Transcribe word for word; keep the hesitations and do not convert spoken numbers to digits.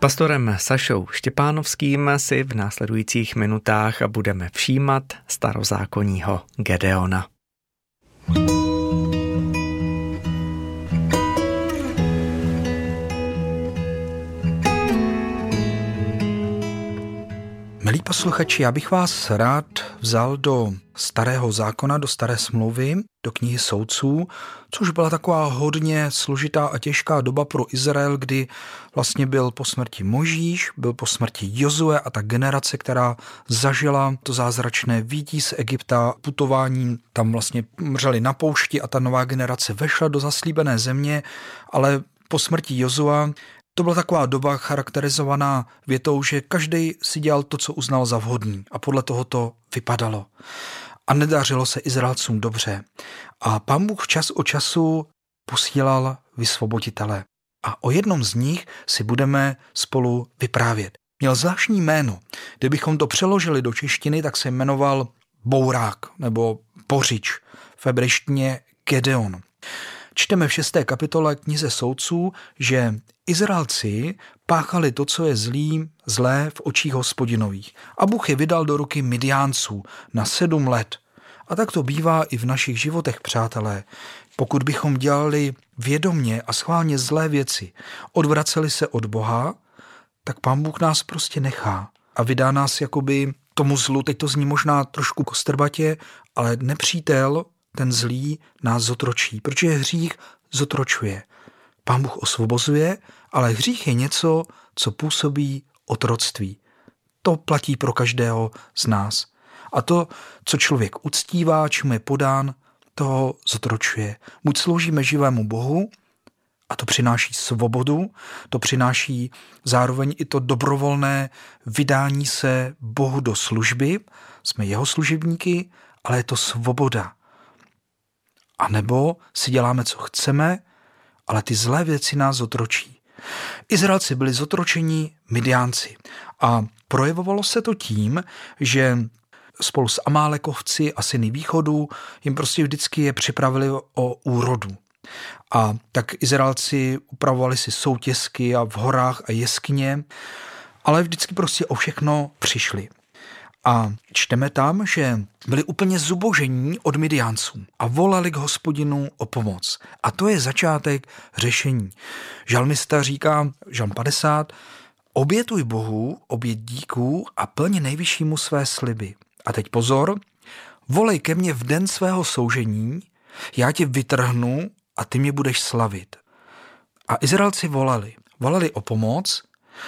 pastorem Sašou Štěpánovským si v následujících minutách budeme všímat starozákonního Gedeona. Milí posluchači, já bych vás rád vzal do starého zákona, do staré smlouvy, do knihy Soudců, což byla taková hodně složitá a těžká doba pro Izrael, kdy vlastně byl po smrti Mojžíš, byl po smrti Jozue a ta generace, která zažila to zázračné výjití z Egypta, putováním tam vlastně mřeli na poušti a ta nová generace vešla do zaslíbené země, ale po smrti Jozua to byla taková doba charakterizovaná větou, že každý si dělal to, co uznal za vhodný a podle toho to vypadalo. A nedařilo se Izraelcům dobře. A Pán Bůh čas od času posílal vysvoboditele. A o jednom z nich si budeme spolu vyprávět. Měl zvláštní jméno. Kdybychom to přeložili do češtiny, tak se jmenoval Bourák nebo Bořič, v hebrejštině Gedeon. Čteme v šesté kapitole knize Soudců, že Izraelci páchali to, co je zlý, zlé v očích Hospodinových. A Bůh je vydal do ruky Midiánců na sedm let. A tak to bývá i v našich životech, přátelé. Pokud bychom dělali vědomně a schválně zlé věci, odvraceli se od Boha, tak Pán Bůh nás prostě nechá a vydá nás jakoby tomu zlu. Teď to zní možná trošku kostrbatě, ale nepřítel, ten zlý, nás zotročí, protože hřích zotročuje. Pán Bůh osvobozuje, ale hřích je něco, co působí otroctví. To platí pro každého z nás. A to, co člověk uctívá, čemu je podán, toho zotročuje. Buď sloužíme živému Bohu, a to přináší svobodu, to přináší zároveň i to dobrovolné vydání se Bohu do služby. Jsme jeho služebníky, ale je to svoboda. A nebo si děláme, co chceme, ale ty zlé věci nás zotročí. Izraelci byli zotročeni Midiánci a projevovalo se to tím, že spolu s Amálekovci a syny východu jim prostě vždycky je připravili o úrodu. A tak Izraelci upravovali si soutěsky a v horách a jeskyně, ale vždycky prostě o všechno přišli. A čteme tam, že byli úplně zubožení od Midiánců a volali k Hospodinu o pomoc. A to je začátek řešení. Žalmista říká, žalm padesát, obětuj Bohu, oběť díků a plně nejvyššímu své sliby. A teď pozor, volej ke mně v den svého soužení, já tě vytrhnu a ty mě budeš slavit. A Izraelci volali. Volali o pomoc